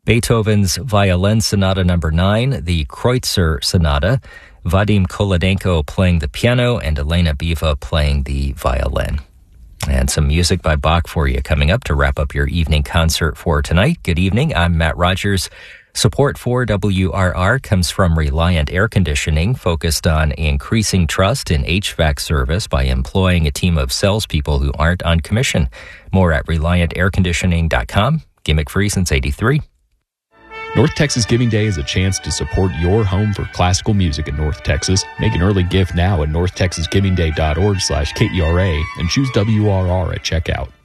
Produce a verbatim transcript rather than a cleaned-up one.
Beethoven's Violin Sonata Number nine, the Kreutzer Sonata, Vadim Kolodenko playing the piano, and Elena Biva playing the violin. And some music by Bach for you coming up to wrap up your evening concert for tonight. Good evening, I'm Matt Rogers. Support for W R R comes from Reliant Air Conditioning, focused on increasing trust in H V A C service by employing a team of salespeople who aren't on commission. More at reliant air conditioning dot com. Gimmick free since eighty-three. North Texas Giving Day is a chance to support your home for classical music in North Texas. Make an early gift now at north texas giving day dot org slash K E R A and choose W R R at checkout.